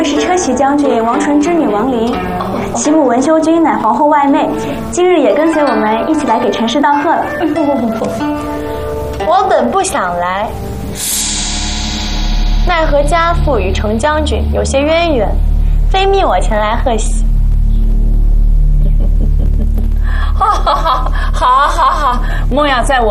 位是车骑将军王纯之女王琳，其母文修君乃皇后外妹，今日也跟随我们一起来给陈氏道贺了。 不，我本不想来，奈何家父与程将军有些渊源，非命我前来贺喜。 好，梦雅在我